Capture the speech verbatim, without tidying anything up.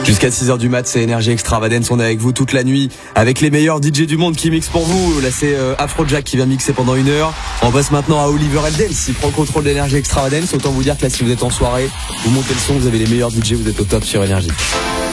Jusqu'à six heures du mat, c'est Énergie Extravagance. On est avec vous toute la nuit avec les meilleurs D J du monde qui mixent pour vous. Là, c'est euh, Afrojack qui vient mixer pendant une heure. On passe maintenant à Oliver Eldens. Il prend le contrôle d'Énergie Extravagance. Autant vous dire que là, si vous êtes en soirée, vous montez le son, vous avez les meilleurs D J, vous êtes au top sur Énergie.